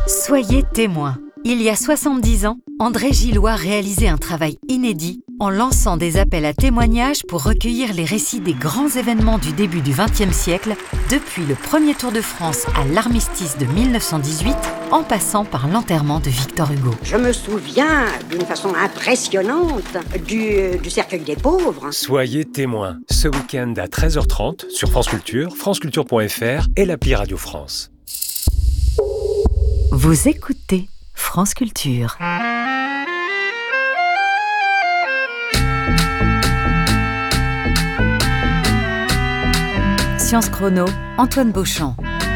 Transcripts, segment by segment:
Soyez témoins. Il y a 70 ans, André Gillois réalisait un travail inédit en lançant des appels à témoignages pour recueillir les récits des grands événements du début du XXe siècle, depuis le premier Tour de France à l'armistice de 1918, en passant par l'enterrement de Victor Hugo. Je me souviens d'une façon impressionnante du cercueil des pauvres. Soyez témoins, ce week-end à 13h30 sur France Culture, franceculture.fr et l'appli Radio France. Vous écoutez France Culture. Science Chrono, Antoine Beauchamp.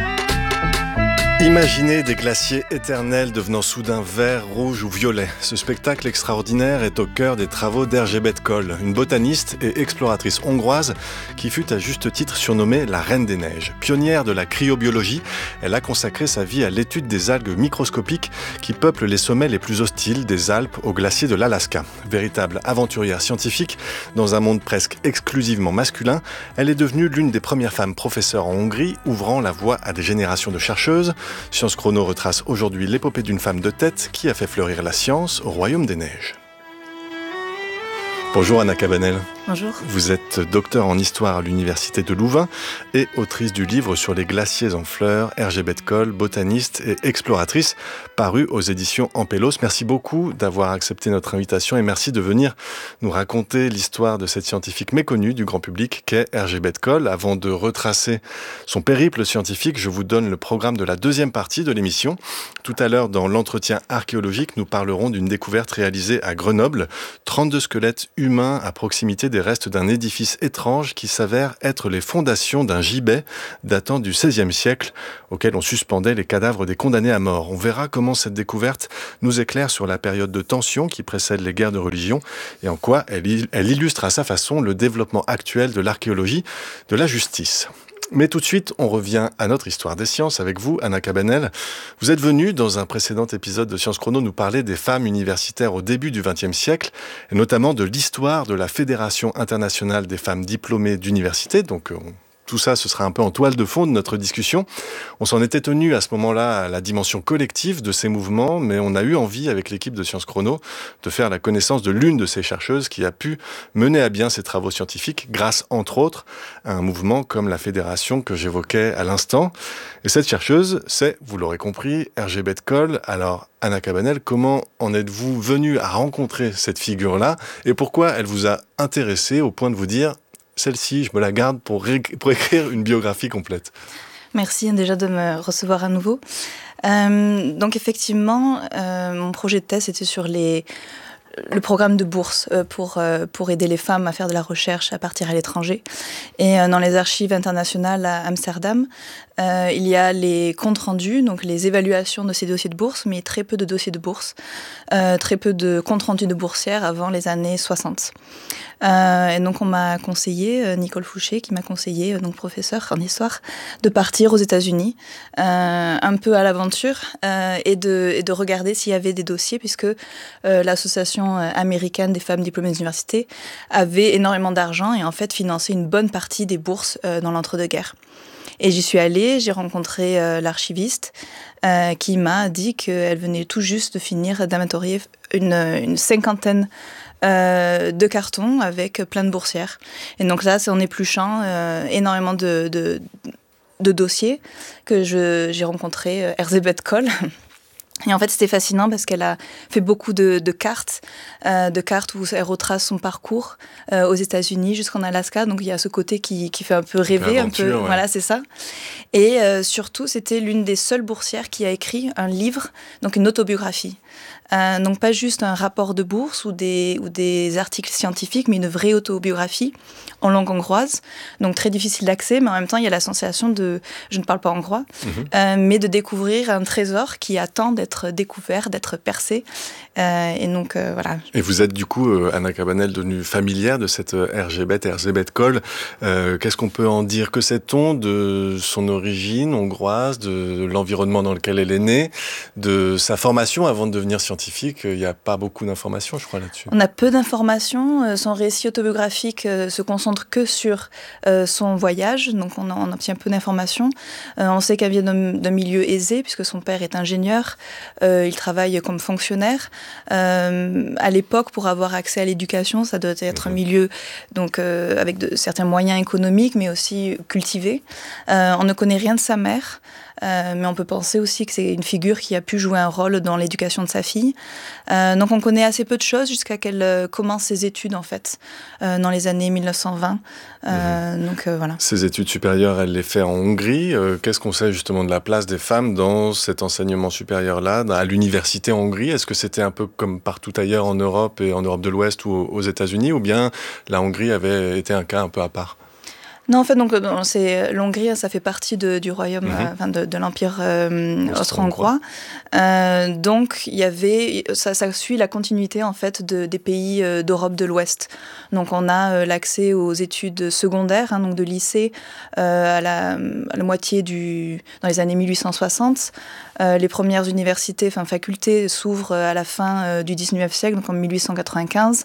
Imaginez des glaciers éternels devenant soudain verts, rouges ou violets. Ce spectacle extraordinaire est au cœur des travaux d'Erzsébet Koll, une botaniste et exploratrice hongroise qui fut à juste titre surnommée la Reine des Neiges. Pionnière de la cryobiologie, elle a consacré sa vie à l'étude des algues microscopiques qui peuplent les sommets les plus hostiles des Alpes aux glaciers de l'Alaska. Véritable aventurière scientifique, dans un monde presque exclusivement masculin, elle est devenue l'une des premières femmes professeurs en Hongrie, ouvrant la voie à des générations de chercheuses. Science Chrono retrace aujourd'hui l'épopée d'une femme de tête qui a fait fleurir la science au Royaume des Neiges. Bonjour Anna Cabanel. Bonjour. Vous êtes docteur en histoire à l'université de Louvain et autrice du livre sur les glaciers en fleurs, Erzsébet Koll, botaniste et exploratrice, paru aux éditions Ampélos. Merci beaucoup d'avoir accepté notre invitation et merci de venir nous raconter l'histoire de cette scientifique méconnue du grand public qu'est Erzsébet Koll. Avant de retracer son périple scientifique, je vous donne le programme de la deuxième partie de l'émission. Tout à l'heure, dans l'entretien archéologique, nous parlerons d'une découverte réalisée à Grenoble, 32 squelettes humains à proximité des restes d'un édifice étrange qui s'avère être les fondations d'un gibet datant du XVIe siècle auquel on suspendait les cadavres des condamnés à mort. On verra comment cette découverte nous éclaire sur la période de tension qui précède les guerres de religion et en quoi elle illustre à sa façon le développement actuel de l'archéologie de la justice. Mais tout de suite, on revient à notre histoire des sciences avec vous, Anna Cabanel. Vous êtes venue, dans un précédent épisode de Science Chrono, nous parler des femmes universitaires au début du XXe siècle, et notamment de l'histoire de la Fédération internationale des femmes diplômées d'université. Donc, tout ça, ce sera un peu en toile de fond de notre discussion. On s'en était tenu à ce moment-là à la dimension collective de ces mouvements, mais on a eu envie, avec l'équipe de Science Chrono, de faire la connaissance de l'une de ces chercheuses qui a pu mener à bien ses travaux scientifiques grâce, entre autres, à un mouvement comme la Fédération que j'évoquais à l'instant. Et cette chercheuse, c'est, vous l'aurez compris, Erzsébet Koll. Alors, Anna Cabanel, comment en êtes-vous venue à rencontrer cette figure-là et pourquoi elle vous a intéressé au point de vous dire celle-ci, je me la garde pour écrire une biographie complète. Merci déjà de me recevoir à nouveau. Donc effectivement, mon projet de thèse était sur le programme de bourse pour aider les femmes à faire de la recherche, à partir à l'étranger. Et dans les archives internationales à Amsterdam, il y a les comptes rendus, donc les évaluations de ces dossiers de bourse, mais très peu de dossiers de bourse, très peu de comptes rendus de boursières avant les années 60. Et donc on m'a conseillé, Nicole Fouché, qui m'a conseillé, donc professeur en histoire, de partir aux États-Unis, un peu à l'aventure, et de regarder s'il y avait des dossiers, puisque l'association américaine des femmes diplômées d'université avait énormément d'argent et en fait finançait une bonne partie des bourses dans l'entre-deux-guerres. Et j'y suis allée, j'ai rencontré l'archiviste qui m'a dit qu'elle venait tout juste de finir d'inventorier une cinquantaine de cartons avec plein de boursières. Et donc là, c'est en épluchant énormément de dossiers que j'ai rencontré Erzsébet Koll. Et en fait, c'était fascinant parce qu'elle a fait beaucoup de cartes où elle retrace son parcours aux États-Unis jusqu'en Alaska. Donc, il y a ce côté qui fait un peu rêver, un peu, ouais. Voilà, c'est ça. Et surtout, c'était l'une des seules boursières qui a écrit un livre, donc une autobiographie. Donc, pas juste un rapport de bourse ou des articles scientifiques, mais une vraie autobiographie en langue hongroise. Donc, très difficile d'accès, mais en même temps, il y a la sensation je ne parle pas hongrois, mais de découvrir un trésor qui attend d'être d'être découvert, d'être percé. Et donc, voilà. Et vous êtes du coup, Anna Cabanel, devenue familière de cette Erzsébet Koll. Qu'est-ce qu'on peut en dire? Que sait-on de son origine hongroise, de l'environnement dans lequel elle est née, de sa formation avant de devenir scientifique? Il n'y a pas beaucoup d'informations, je crois, là-dessus. On a peu d'informations. Son récit autobiographique se concentre que sur son voyage, donc on obtient peu d'informations. On sait qu'elle vient d'un milieu aisé, puisque son père est ingénieur. Il travaille comme fonctionnaire. À l'époque, pour avoir accès à l'éducation, ça doit être un milieu donc, avec certains moyens économiques, mais aussi cultivé. On ne connaît rien de sa mère. Mais on peut penser aussi que c'est une figure qui a pu jouer un rôle dans l'éducation de sa fille. Donc on connaît assez peu de choses jusqu'à qu'elle commence ses études, en fait, dans les années 1920. Donc voilà. Ses études supérieures, elle les fait en Hongrie. Qu'est-ce qu'on sait justement de la place des femmes dans cet enseignement supérieur-là, à l'université en Hongrie? Est-ce que c'était un peu comme partout ailleurs en Europe et en Europe de l'Ouest ou aux États-Unis, ou bien la Hongrie avait été un cas un peu à part? Non, en fait, donc, l'Hongrie, ça fait partie du royaume, de l'Empire austro-hongrois. Donc, il y avait, ça suit la continuité, en fait, des pays d'Europe de l'Ouest. Donc, on a l'accès aux études secondaires, donc de lycée, à la moitié dans les années 1860. Les premières universités, facultés, s'ouvrent à la fin du 19e siècle, donc en 1895.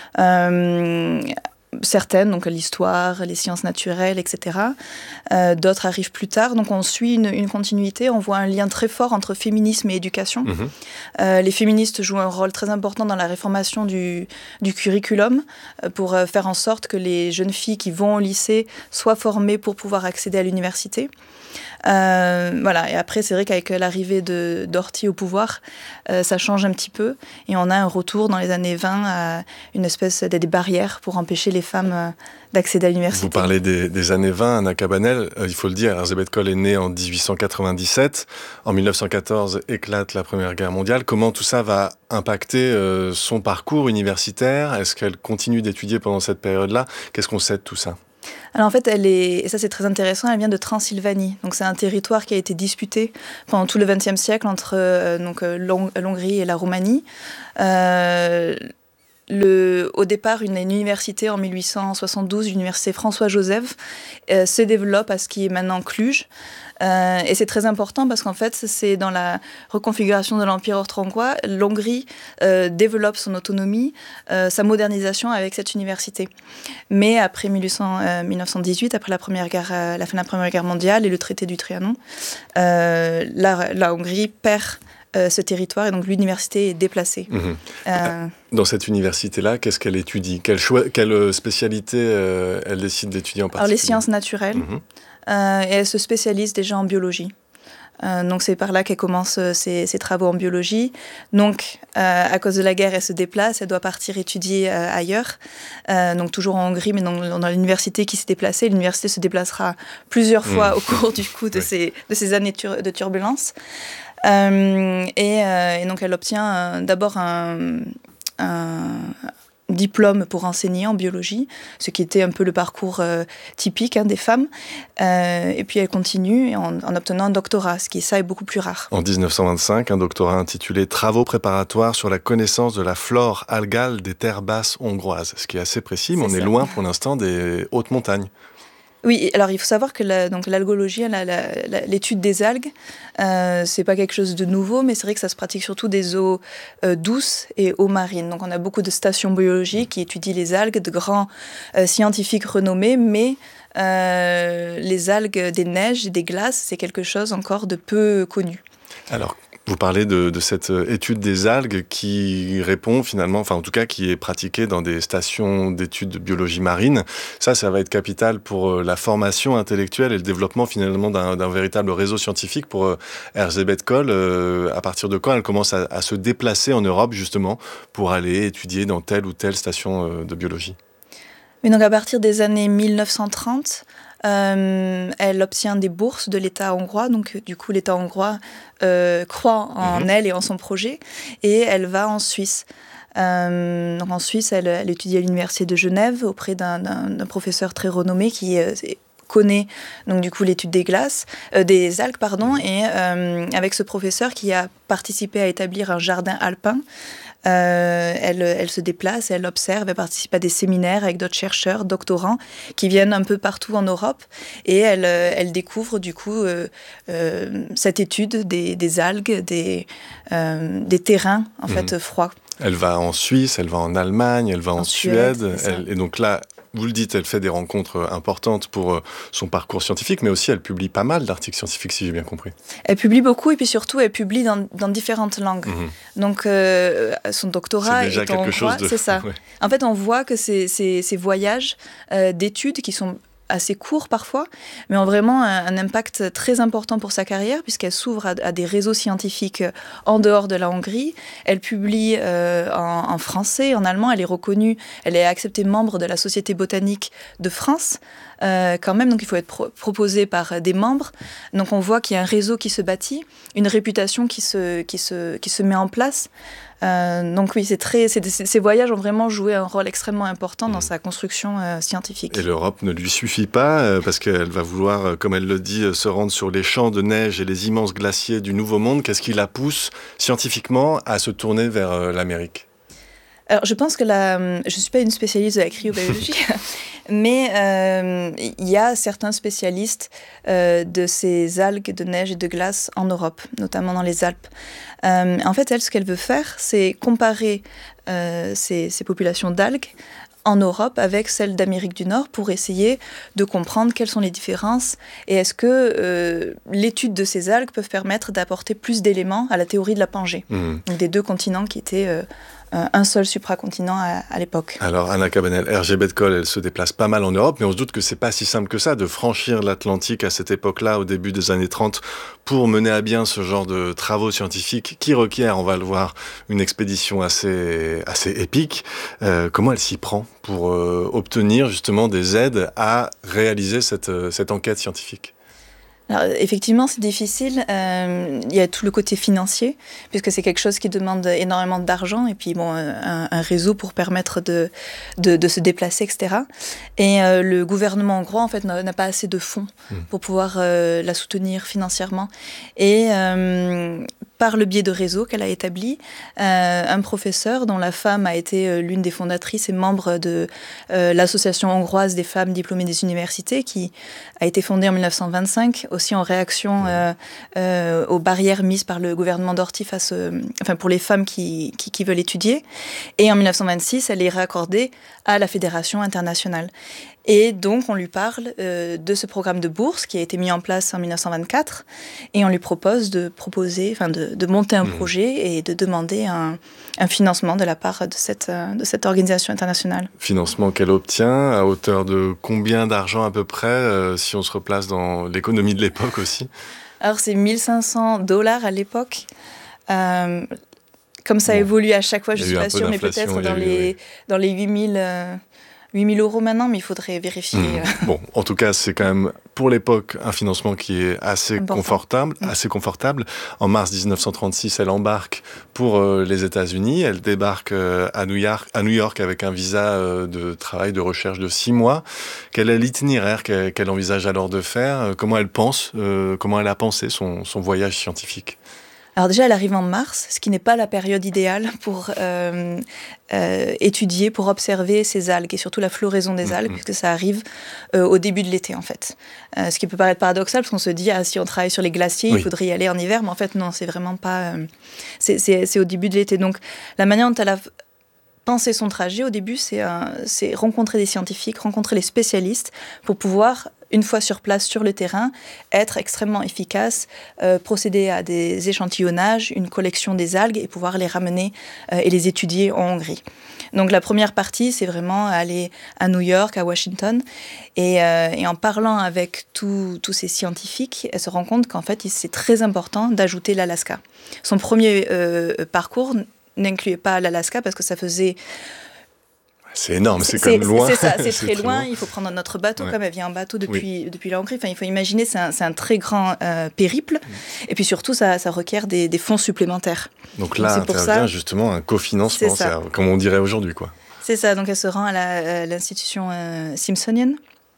Certaines, donc l'histoire, les sciences naturelles, etc. D'autres arrivent plus tard. Donc on suit une continuité, on voit un lien très fort entre féminisme et éducation. Les féministes jouent un rôle très important dans la réformation du curriculum pour faire en sorte que les jeunes filles qui vont au lycée soient formées pour pouvoir accéder à l'université. Voilà. Et après, c'est vrai qu'avec l'arrivée d'Horthy au pouvoir, ça change un petit peu. Et on a un retour dans les années 20 à une espèce des barrières pour empêcher les femmes d'accéder à l'université. Vous parlez des années 20, Anna Cabanel. Il faut le dire, Erzsébet Koll est née en 1897. En 1914 éclate la Première Guerre mondiale. Comment tout ça va impacter son parcours universitaire? Est-ce qu'elle continue d'étudier pendant cette période-là? Qu'est-ce qu'on sait de tout ça? Alors en fait, et ça c'est très intéressant, elle vient de Transylvanie. Donc c'est un territoire qui a été disputé pendant tout le XXe siècle entre l'Hongrie et la Roumanie. Au départ, une université en 1872, l'université François-Joseph, se développe à ce qui est maintenant Cluj. Et c'est très important parce qu'en fait, c'est dans la reconfiguration de l'Empire austro-hongrois, l'Hongrie développe son autonomie, sa modernisation avec cette université. Mais après 1918, après la fin de la Première Guerre mondiale et le traité du Trianon, la Hongrie perd ce territoire et donc l'université est déplacée. Dans cette université-là, qu'est-ce qu'elle étudie? Quelle spécialité elle décide d'étudier en particulier? Alors les sciences naturelles. Et elle se spécialise déjà en biologie. Donc c'est par là qu'elle commence ses travaux en biologie. Donc à cause de la guerre, elle se déplace, elle doit partir étudier ailleurs. Donc toujours en Hongrie, mais dans l'université qui s'est déplacée. L'université se déplacera plusieurs fois au cours de ces années de turbulence. Et donc elle obtient d'abord un diplôme pour enseigner en biologie, ce qui était un peu le parcours typique des femmes. Et puis elle continue en obtenant un doctorat, ce qui est beaucoup plus rare. En 1925, un doctorat intitulé « Travaux préparatoires sur la connaissance de la flore algale des terres basses hongroises », ce qui est assez précis, mais on est loin pour l'instant des hautes montagnes. Oui, alors il faut savoir que l'algologie, l'étude des algues, c'est pas quelque chose de nouveau, mais c'est vrai que ça se pratique surtout des eaux douces et eaux marines. Donc on a beaucoup de stations biologiques qui étudient les algues, de grands scientifiques renommés, mais les algues des neiges et des glaces, c'est quelque chose encore de peu connu. Alors, vous parlez de cette étude des algues qui répond finalement, enfin en tout cas qui est pratiquée dans des stations d'études de biologie marine. Ça va être capital pour la formation intellectuelle et le développement finalement d'un véritable réseau scientifique pour Erzsébet Koll. À partir de quand elle commence à se déplacer en Europe justement pour aller étudier dans telle ou telle station de biologie? Mais donc à partir des années 1930, elle obtient des bourses de l'État hongrois, donc du coup l'État hongrois croit en elle et en son projet, et elle va en Suisse. Donc en Suisse, elle étudie à l'université de Genève auprès d'un professeur très renommé qui est connaît donc du coup l'étude des algues, et avec ce professeur qui a participé à établir un jardin alpin. Elle se déplace, elle observe, elle participe à des séminaires avec d'autres chercheurs, doctorants, qui viennent un peu partout en Europe, et elle découvre du coup cette étude des algues, des terrains en fait froids. Elle va en Suisse, elle va en Allemagne, elle va en Suède, et donc là, vous le dites, elle fait des rencontres importantes pour son parcours scientifique, mais aussi elle publie pas mal d'articles scientifiques, si j'ai bien compris. Elle publie beaucoup, et puis surtout, elle publie dans différentes langues. Donc, son doctorat est en hongrois, c'est ça. Ouais. En fait, on voit que ces voyages d'études qui sont assez courts parfois, mais ont vraiment un impact très important pour sa carrière, puisqu'elle s'ouvre à des réseaux scientifiques en dehors de la Hongrie. Elle publie en français, en allemand. Elle est reconnue, elle est acceptée membre de la Société botanique de France, quand même. Donc il faut être proposé par des membres. Donc on voit qu'il y a un réseau qui se bâtit, une réputation qui se met en place. Donc oui, ces voyages ont vraiment joué un rôle extrêmement important dans sa construction scientifique. Et l'Europe ne lui suffit pas, parce qu'elle va vouloir, comme elle le dit, se rendre sur les champs de neige et les immenses glaciers du Nouveau Monde. Qu'est-ce qui la pousse scientifiquement à se tourner vers l'Amérique ? Alors, je pense que je ne suis pas une spécialiste de la cryobiologie, mais il y a certains spécialistes de ces algues de neige et de glace en Europe, notamment dans les Alpes. En fait, elle, ce qu'elle veut faire, c'est comparer ces populations d'algues en Europe avec celles d'Amérique du Nord pour essayer de comprendre quelles sont les différences et est-ce que l'étude de ces algues peut permettre d'apporter plus d'éléments à la théorie de la Pangée, donc des deux continents qui étaient un seul supracontinent à l'époque. Alors Anna Cabanel, Hergé Bettkol, elle se déplace pas mal en Europe, mais on se doute que c'est pas si simple que ça de franchir l'Atlantique à cette époque-là, au début des années 30, pour mener à bien ce genre de travaux scientifiques qui requièrent, on va le voir, une expédition assez épique. Comment elle s'y prend pour obtenir justement des aides à réaliser cette enquête scientifique ? Alors, effectivement, c'est difficile. Il y a tout le côté financier, puisque c'est quelque chose qui demande énormément d'argent, et puis un réseau pour permettre de se déplacer, etc. Et le gouvernement hongrois, en fait, n'a pas assez de fonds pour pouvoir la soutenir financièrement. Et par le biais de réseaux qu'elle a établis, un professeur dont la femme a été l'une des fondatrices et membre de l'association hongroise des femmes diplômées des universités, qui a été fondée en 1925, aussi en réaction aux barrières mises par le gouvernement d'Horthy pour les femmes qui veulent étudier. Et en 1926, elle est raccordée à la Fédération internationale. Et donc, on lui parle de ce programme de bourse qui a été mis en place en 1924, et on lui propose de monter un projet et de demander un financement de la part de cette organisation internationale. Financement qu'elle obtient à hauteur de combien d'argent à peu près, si on se replace dans l'économie de l'époque aussi ? Alors, c'est $1 500 à l'époque. Comme ça évolue à chaque fois, je ne suis pas sûre, mais peut-être dans les 8 000 € maintenant, mais il faudrait vérifier. Bon, en tout cas, c'est quand même, pour l'époque, un financement qui est assez confortable. En mars 1936, elle embarque pour les États-Unis. Elle débarque à New York avec un visa de travail, de recherche de 6 mois. Quel est l'itinéraire qu'elle envisage alors de faire ? Comment elle a pensé son voyage scientifique ? Alors déjà, elle arrive en mars, ce qui n'est pas la période idéale pour étudier, pour observer ces algues, et surtout la floraison des algues, puisque ça arrive au début de l'été, en fait. Ce qui peut paraître paradoxal, parce qu'on se dit, si on travaille sur les glaciers, il faudrait y aller en hiver, mais en fait, non, c'est vraiment pas... c'est au début de l'été. Donc, la manière dont elle a pensé son trajet, au début, c'est rencontrer des scientifiques, rencontrer les spécialistes, pour pouvoir, une fois sur place, sur le terrain, être extrêmement efficace, procéder à des échantillonnages, une collection des algues, et pouvoir les ramener et les étudier en Hongrie. Donc la première partie, c'est vraiment aller à New York, à Washington, et en parlant avec tous ces scientifiques, elle se rend compte qu'en fait, c'est très important d'ajouter l'Alaska. Son premier parcours n'incluait pas l'Alaska parce que ça faisait... C'est énorme, c'est quand même loin. C'est ça, c'est très loin. Il faut prendre notre bateau, comme elle vient en bateau depuis la Hongrie. Enfin, il faut imaginer, c'est un très grand périple. Et puis surtout, ça requiert des fonds supplémentaires. Donc là, intervient justement un cofinancement, comme on dirait aujourd'hui, quoi. C'est ça, donc elle se rend à l'institution Smithsonian.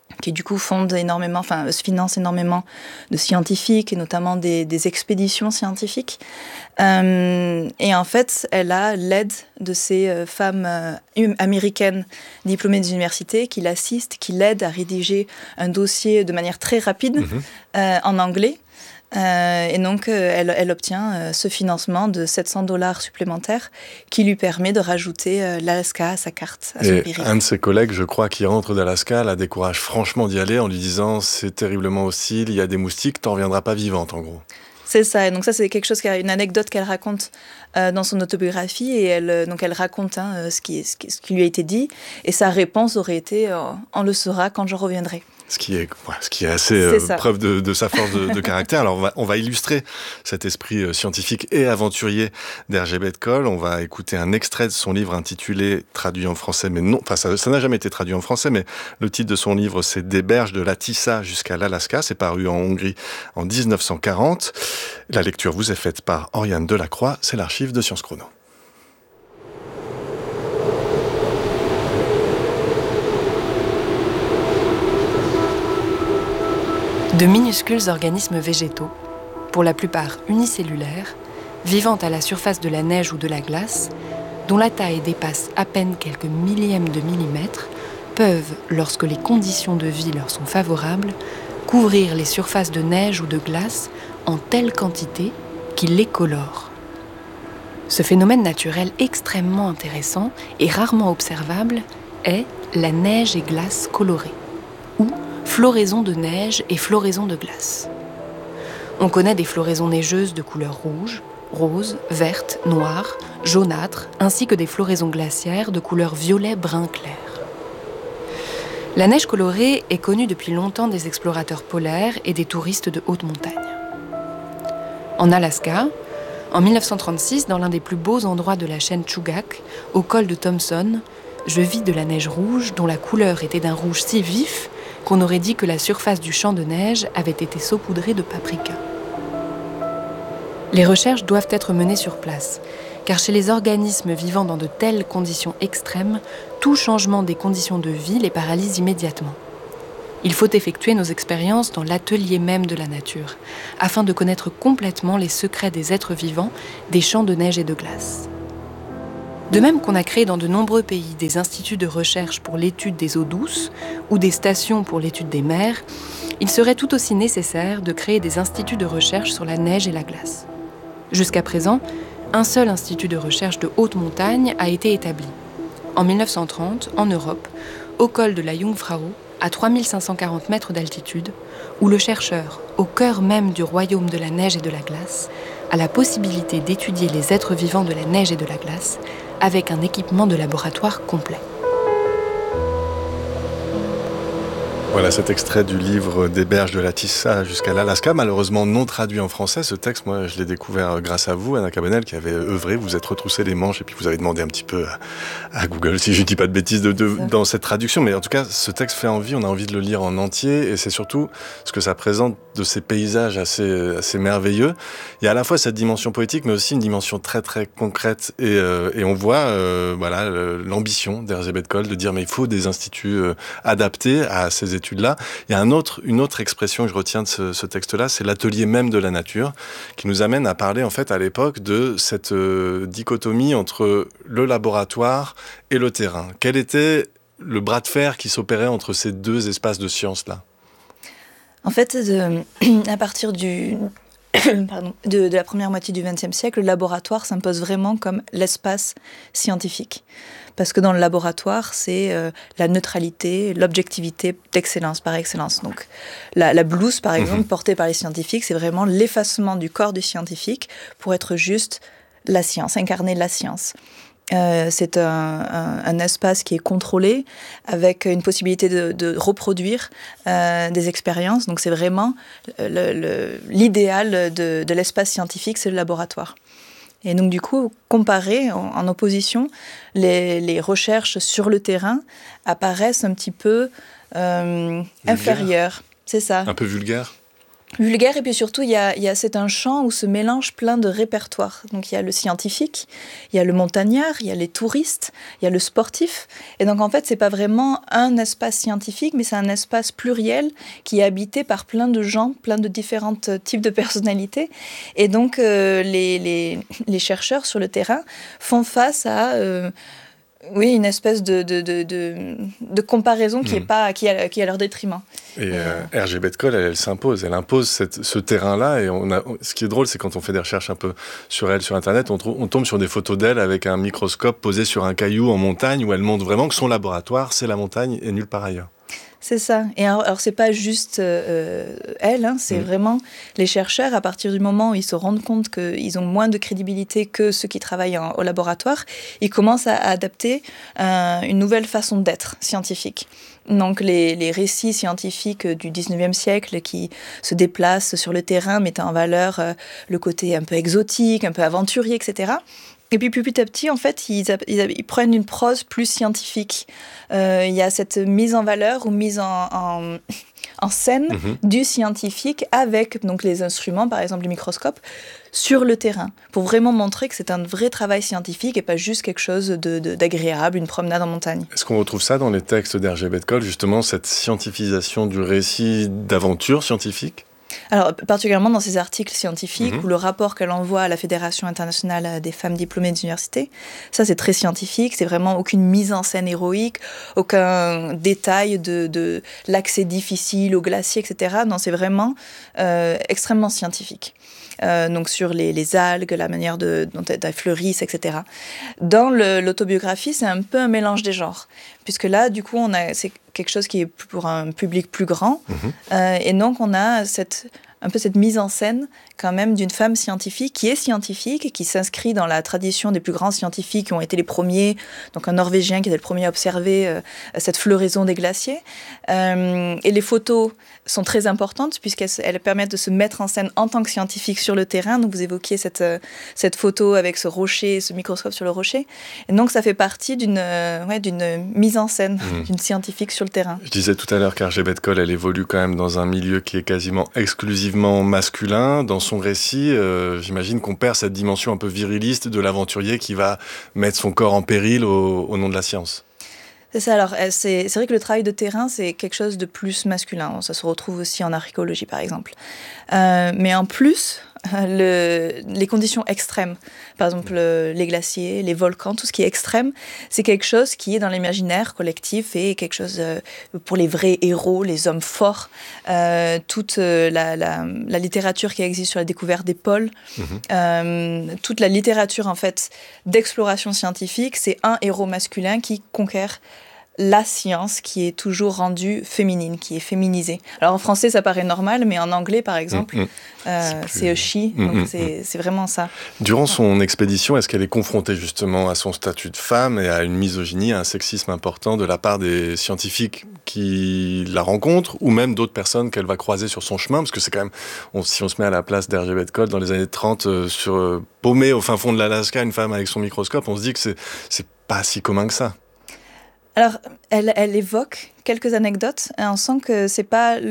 qui du coup se finance énormément de scientifiques et notamment des expéditions scientifiques. Et en fait, elle a l'aide de ces femmes américaines diplômées des universités qui l'assistent, qui l'aident à rédiger un dossier de manière très rapide en anglais. Et donc, elle obtient ce financement de $700 supplémentaires qui lui permet de rajouter l'Alaska à sa carte, à son périple. Un de ses collègues, je crois, qui rentre d'Alaska, la décourage franchement d'y aller en lui disant « c'est terriblement hostile, il y a des moustiques, t'en reviendras pas vivante en gros ». C'est ça, et donc ça c'est quelque chose, une anecdote qu'elle raconte dans son autobiographie, et elle raconte ce qui lui a été dit, et sa réponse aurait été « on le saura quand je reviendrai ». Ce qui est assez preuve de sa force de caractère. Alors on va illustrer cet esprit scientifique et aventurier d'Hergé Bettkol. On va écouter un extrait de son livre intitulé, traduit en français, mais non, enfin ça n'a jamais été traduit en français, mais le titre de son livre c'est « Des berges de la Tisza jusqu'à l'Alaska ». C'est paru en Hongrie en 1940. La lecture vous est faite par Oriane Delacroix. C'est l'archive de Sciences Chrono. De minuscules organismes végétaux, pour la plupart unicellulaires, vivant à la surface de la neige ou de la glace, dont la taille dépasse à peine quelques millièmes de millimètre, peuvent, lorsque les conditions de vie leur sont favorables, couvrir les surfaces de neige ou de glace en telle quantité qu'ils les colorent. Ce phénomène naturel extrêmement intéressant et rarement observable est la neige et glace colorée, ou floraison de neige et floraison de glace. On connaît des floraisons neigeuses de couleur rouge, rose, verte, noire, jaunâtre, ainsi que des floraisons glaciaires de couleur violet-brun clair. La neige colorée est connue depuis longtemps des explorateurs polaires et des touristes de haute montagne. En Alaska, en 1936, dans l'un des plus beaux endroits de la chaîne Chugach, au col de Thompson, je vis de la neige rouge dont la couleur était d'un rouge si vif qu'on aurait dit que la surface du champ de neige avait été saupoudrée de paprika. Les recherches doivent être menées sur place, car chez les organismes vivant dans de telles conditions extrêmes, tout changement des conditions de vie les paralyse immédiatement. Il faut effectuer nos expériences dans l'atelier même de la nature, afin de connaître complètement les secrets des êtres vivants des champs de neige et de glace. De même qu'on a créé dans de nombreux pays des instituts de recherche pour l'étude des eaux douces ou des stations pour l'étude des mers, il serait tout aussi nécessaire de créer des instituts de recherche sur la neige et la glace. Jusqu'à présent, un seul institut de recherche de haute montagne a été établi. En 1930, en Europe, au col de la Jungfrau, à 3540 mètres d'altitude, où le chercheur, au cœur même du royaume de la neige et de la glace, a la possibilité d'étudier les êtres vivants de la neige et de la glace avec un équipement de laboratoire complet. Voilà cet extrait du livre Des berges de la Tisza jusqu'à l'Alaska, malheureusement non traduit en français. Ce texte, moi, je l'ai découvert grâce à vous, Anna Cabanel, qui avait œuvré. Vous êtes retroussé les manches et puis vous avez demandé un petit peu à Google, si je ne dis pas de bêtises, dans cette traduction. Mais en tout cas, ce texte fait envie, on a envie de le lire en entier. Et c'est surtout ce que ça présente de ces paysages assez merveilleux. Il y a à la fois cette dimension poétique, mais aussi une dimension très, très concrète. Et on voit l'ambition d'Hergé Bettkol de dire mais il faut des instituts adaptés à ces études-là. Il y a une autre expression que je retiens de ce texte-là, c'est l'atelier même de la nature, qui nous amène à parler en fait à l'époque de cette dichotomie entre le laboratoire et le terrain. Quel était le bras de fer qui s'opérait entre ces deux espaces de science-là ? En fait, à partir de la première moitié du XXe siècle, le laboratoire s'impose vraiment comme l'espace scientifique. Parce que dans le laboratoire, c'est la neutralité, l'objectivité d'excellence, par excellence. Donc, la blouse, par exemple, portée par les scientifiques, c'est vraiment l'effacement du corps du scientifique pour être juste la science, incarner la science. C'est un espace qui est contrôlé, avec une possibilité de reproduire des expériences. Donc, c'est vraiment l'idéal de l'espace scientifique, c'est le laboratoire. Et donc, du coup, comparé, en opposition, les recherches sur le terrain apparaissent un petit peu inférieures. C'est ça. Un peu vulgaire ? vulgaire, et puis surtout, c'est un champ où se mélangent plein de répertoires. Donc il y a le scientifique, il y a le montagnard, il y a les touristes, il y a le sportif. Et donc en fait, c'est pas vraiment un espace scientifique, mais c'est un espace pluriel qui est habité par plein de gens, plein de différents types de personnalités. Et donc les chercheurs sur le terrain font face à... une espèce de comparaison qui est à leur détriment. Et Hergé Betcol, elle s'impose. Elle impose ce terrain-là. Et ce qui est drôle, c'est quand on fait des recherches un peu sur elle sur Internet, on tombe sur des photos d'elle avec un microscope posé sur un caillou en montagne, où elle montre vraiment que son laboratoire, c'est la montagne et nulle part ailleurs. C'est ça. Et alors c'est pas juste elle, c'est vraiment les chercheurs, à partir du moment où ils se rendent compte qu'ils ont moins de crédibilité que ceux qui travaillent au laboratoire, ils commencent à adapter une nouvelle façon d'être scientifique. Donc les récits scientifiques du 19e siècle qui se déplacent sur le terrain, mettant en valeur le côté un peu exotique, un peu aventurier, etc. Et puis petit à petit, en fait, ils prennent une prose plus scientifique. Il y a cette mise en valeur ou mise en scène du scientifique avec donc les instruments, par exemple le microscope, sur le terrain, pour vraiment montrer que c'est un vrai travail scientifique et pas juste quelque chose d'agréable, une promenade en montagne. Est-ce qu'on retrouve ça dans les textes d'Hergé Betcol, justement, cette scientifisation du récit d'aventure scientifique ? Alors, particulièrement dans ces articles scientifiques ou le rapport qu'elle envoie à la Fédération internationale des femmes diplômées des universités, ça c'est très scientifique, c'est vraiment aucune mise en scène héroïque, aucun détail de l'accès difficile au glacier, etc. Non, c'est vraiment extrêmement scientifique. Donc sur les algues, la manière dont elles fleurissent, etc. Dans l'autobiographie, c'est un peu un mélange des genres, puisque là, du coup, c'est quelque chose qui est pour un public plus grand, et donc on a un peu cette mise en scène quand même d'une femme scientifique qui s'inscrit dans la tradition des plus grands scientifiques qui ont été les premiers, donc un Norvégien qui était le premier à observer cette floraison des glaciers. Et les photos sont très importantes puisqu'elles permettent de se mettre en scène en tant que scientifique sur le terrain. Donc vous évoquiez cette photo avec ce rocher, ce microscope sur le rocher. Et donc ça fait partie d'une mise en scène d'une scientifique sur le terrain. Je disais tout à l'heure qu'Hergé Betcol, elle évolue quand même dans un milieu qui est quasiment exclusivement masculin. Dans son récit, j'imagine qu'on perd cette dimension un peu viriliste de l'aventurier qui va mettre son corps en péril au nom de la science. C'est ça, alors c'est vrai que le travail de terrain, c'est quelque chose de plus masculin. Ça se retrouve aussi en archéologie, par exemple. Mais en plus, les conditions extrêmes, par exemple les glaciers, les volcans, tout ce qui est extrême, c'est quelque chose qui est dans l'imaginaire collectif et quelque chose pour les vrais héros, les hommes forts. Toute la littérature qui existe sur la découverte des pôles, toute la littérature en fait d'exploration scientifique, c'est un héros masculin qui conquiert la science qui est toujours rendue féminine, qui est féminisée. Alors en français, ça paraît normal, mais en anglais, par exemple, c'est a she, donc c'est vraiment ça. Durant son expédition, est-ce qu'elle est confrontée justement à son statut de femme et à une misogynie, à un sexisme important de la part des scientifiques qui la rencontrent, ou même d'autres personnes qu'elle va croiser sur son chemin? Parce que c'est quand même, si on se met à la place d'Hergé Betcol dans les années 30, paumée au fin fond de l'Alaska, une femme avec son microscope, on se dit que c'est pas si commun que ça. Alors, elle évoque quelques anecdotes. On sent que c'est pas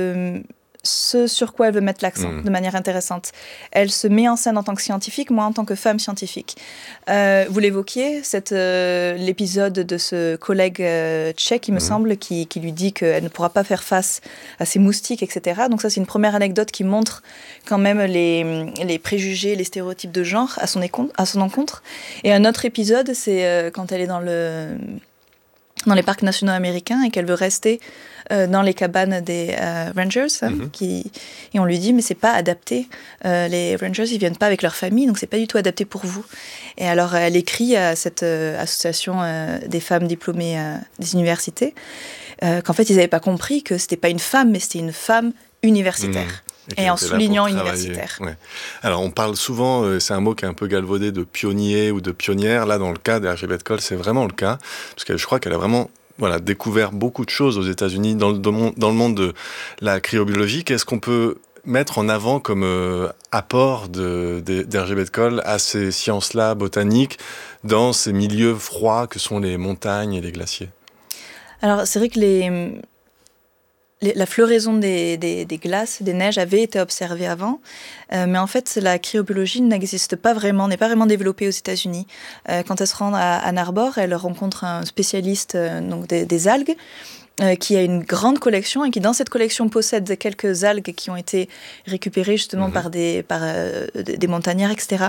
ce sur quoi elle veut mettre l'accent de manière intéressante. Elle se met en scène en tant que scientifique, moi en tant que femme scientifique. Vous l'évoquiez, l'épisode de ce collègue tchèque, il me semble, qui lui dit qu'elle ne pourra pas faire face à ces moustiques, etc. Donc ça, c'est une première anecdote qui montre quand même les préjugés, les stéréotypes de genre à son encontre. Et un autre épisode, c'est quand elle est dans les parcs nationaux américains et qu'elle veut rester dans les cabanes des rangers, et on lui dit mais c'est pas adapté, les rangers ils viennent pas avec leur famille, donc c'est pas du tout adapté pour vous. Et alors elle écrit à cette association des femmes diplômées des universités qu'en fait ils n'avaient pas compris que c'était pas une femme mais c'était une femme universitaire. Et en soulignant universitaire. Ouais. Alors on parle souvent, c'est un mot qui est un peu galvaudé, de pionnier ou de pionnière. Là, dans le cas d'Hergé Betcol, c'est vraiment le cas, parce que je crois qu'elle a vraiment découvert beaucoup de choses aux États-Unis dans le monde de la cryobiologie. Qu'est-ce qu'on peut mettre en avant comme apport d'Hergé Betcol à ces sciences-là botaniques dans ces milieux froids que sont les montagnes et les glaciers? Alors c'est vrai que la floraison des glaces, des neiges avait été observée avant, mais en fait la cryobiologie n'existe pas vraiment, n'est pas vraiment développée aux États-Unis. Quand elles se rendent à Ann Arbor, elles rencontrent un spécialiste donc des algues, qui a une grande collection et qui, dans cette collection, possède quelques algues qui ont été récupérées justement par des montagnards, etc.,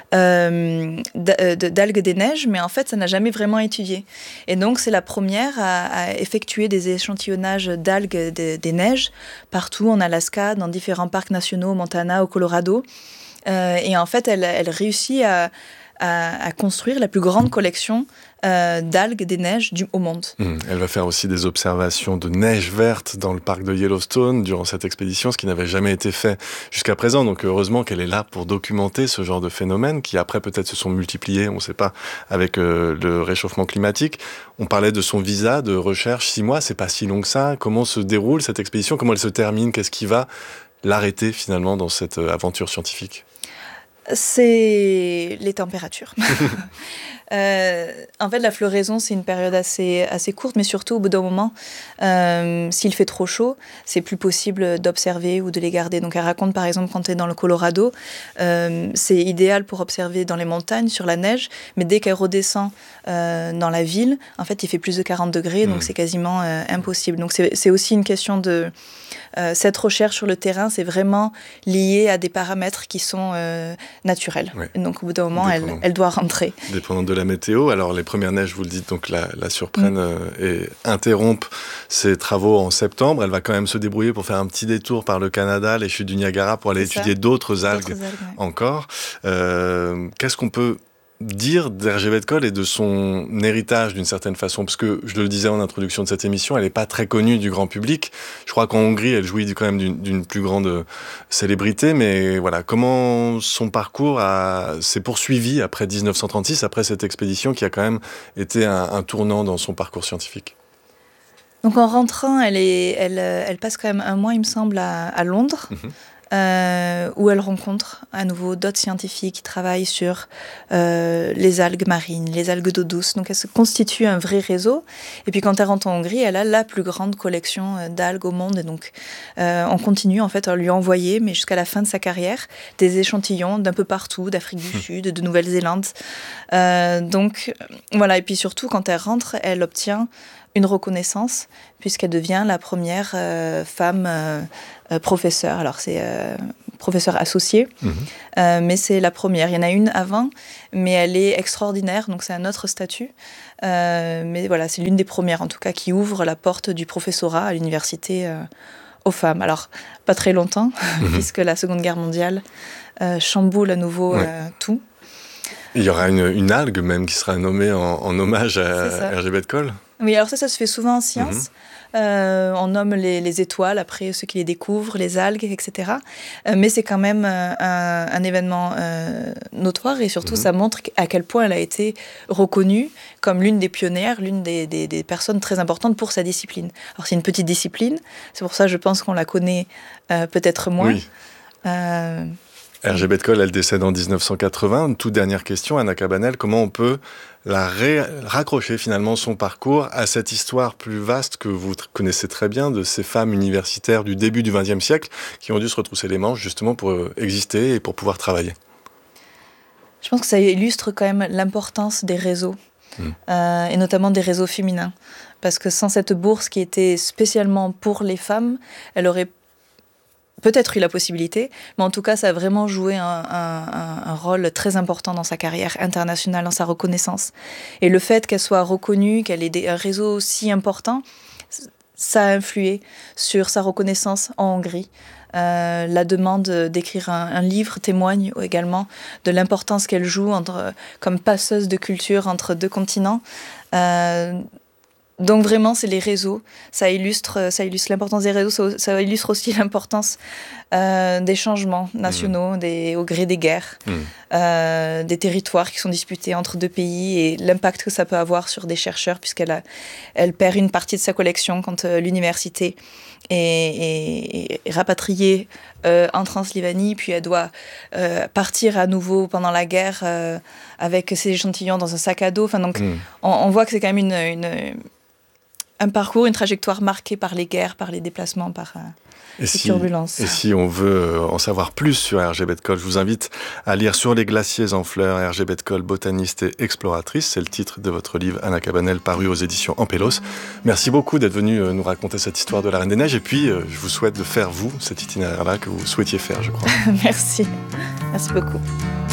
d'algues des neiges, mais en fait, ça n'a jamais vraiment étudié. Et donc, c'est la première à effectuer des échantillonnages d'algues des neiges partout en Alaska, dans différents parcs nationaux, au Montana, au Colorado. Et en fait, elle réussit à construire la plus grande collection d'algues des neiges au monde. Elle va faire aussi des observations de neige verte dans le parc de Yellowstone durant cette expédition, ce qui n'avait jamais été fait jusqu'à présent. Donc heureusement qu'elle est là pour documenter ce genre de phénomènes qui après peut-être se sont multipliés, on ne sait pas, avec le réchauffement climatique. On parlait de son visa de recherche, 6 mois, c'est pas si long que ça. Comment se déroule cette expédition? Comment elle se termine? Qu'est-ce qui va l'arrêter finalement dans cette aventure scientifique? C'est les températures. En fait, la floraison, c'est une période assez courte, mais surtout, au bout d'un moment, s'il fait trop chaud, c'est plus possible d'observer ou de les garder. Donc, elle raconte, par exemple, quand elle est dans le Colorado, c'est idéal pour observer dans les montagnes, sur la neige, mais dès qu'elle redescend dans la ville, en fait, il fait plus de 40 degrés, donc c'est quasiment impossible. Donc, c'est aussi une question de... cette recherche sur le terrain, c'est vraiment lié à des paramètres qui sont naturels. Oui. Donc, au bout d'un moment, elle doit rentrer. Dépendant de la météo. Alors, les premières neiges, vous le dites, donc la surprennent et interrompent ses travaux en septembre. Elle va quand même se débrouiller pour faire un petit détour par le Canada, les chutes du Niagara, pour aller étudier d'autres algues encore. Qu'est-ce qu'on peut dire d'Hergé Bettkol et de son héritage d'une certaine façon, parce que je le disais en introduction de cette émission, elle n'est pas très connue du grand public. Je crois qu'en Hongrie, elle jouit quand même d'une plus grande célébrité, mais voilà, comment son parcours s'est poursuivi après 1936, après cette expédition qui a quand même été un tournant dans son parcours scientifique. Donc en rentrant, elle passe quand même un mois, il me semble, à Londres. Où elle rencontre à nouveau d'autres scientifiques qui travaillent sur les algues marines, les algues d'eau douce. Donc elle se constitue un vrai réseau. Et puis quand elle rentre en Hongrie, elle a la plus grande collection d'algues au monde. Et donc on continue en fait à lui envoyer, mais jusqu'à la fin de sa carrière, des échantillons d'un peu partout, d'Afrique du Sud, de Nouvelle-Zélande. Donc voilà. Et puis surtout quand elle rentre, elle obtient une reconnaissance puisqu'elle devient la première femme professeure. Alors c'est professeure associée, mais c'est la première. Il y en a une avant, mais elle est extraordinaire, donc c'est un autre statut. Mais voilà, c'est l'une des premières en tout cas qui ouvre la porte du professorat à l'université aux femmes. Alors pas très longtemps, puisque la Seconde Guerre mondiale chamboule à nouveau tout. Il y aura une algue même qui sera nommée en hommage à Hergé Bettkol. Oui, alors ça se fait souvent en sciences. On nomme les étoiles, après ceux qui les découvrent, les algues, etc. Mais c'est quand même un événement notoire et surtout ça montre à quel point elle a été reconnue comme l'une des pionnières, l'une des personnes très importantes pour sa discipline. Alors c'est une petite discipline, c'est pour ça je pense qu'on la connaît peut-être moins. Oui. Hergé Bettkol, elle décède en 1980. Une toute dernière question, Anna Cabanel, comment on peut raccrocher finalement son parcours à cette histoire plus vaste que vous connaissez très bien de ces femmes universitaires du début du XXe siècle qui ont dû se retrousser les manches justement pour exister et pour pouvoir travailler? Je pense que ça illustre quand même l'importance des réseaux, et notamment des réseaux féminins. Parce que sans cette bourse qui était spécialement pour les femmes, elle aurait peut-être eu la possibilité, mais en tout cas, ça a vraiment joué un rôle très important dans sa carrière internationale, dans sa reconnaissance. Et le fait qu'elle soit reconnue, qu'elle ait un réseau si important, ça a influé sur sa reconnaissance en Hongrie. La demande d'écrire un livre témoigne également de l'importance qu'elle joue comme passeuse de culture entre deux continents. Donc vraiment, c'est les réseaux. Ça illustre l'importance des réseaux. Ça illustre aussi l'importance des changements nationaux, au gré des guerres, des territoires qui sont disputés entre deux pays et l'impact que ça peut avoir sur des chercheurs puisqu'elle perd une partie de sa collection quand l'université est rapatriée en Transylvanie, puis elle doit partir à nouveau pendant la guerre avec ses échantillons dans un sac à dos. Enfin, donc, on voit que c'est quand même un parcours, une trajectoire marquée par les guerres, par les déplacements, par les turbulences. Et si on veut en savoir plus sur Hergé Betcol, je vous invite à lire Sur les glaciers en fleurs, Hergé Betcol, botaniste et exploratrice. C'est le titre de votre livre, Anna Cabanel, paru aux éditions Ampélos. Merci beaucoup d'être venu nous raconter cette histoire de la Reine des Neiges. Et puis, je vous souhaite de faire, vous, cet itinéraire-là que vous souhaitiez faire, je crois. Merci. Merci beaucoup.